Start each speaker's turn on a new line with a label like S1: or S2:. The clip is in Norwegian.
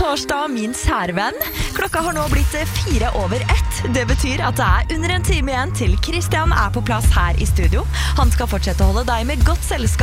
S1: torsdag, min kjære venn. Klokka har nå blitt 1:04. Det betyr at det er under en time igjen til Christian er på plass her i studio. Han skal fortsette å holde deg med godt selskap